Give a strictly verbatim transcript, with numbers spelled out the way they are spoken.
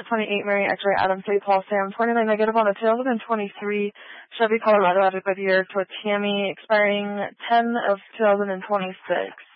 twenty-eight, Mary X-ray, Adam, Saint Paul, Sam, twenty-nine negative on a two thousand twenty-three Chevy Colorado added by the year to a Tammy expiring ten of two thousand twenty-six.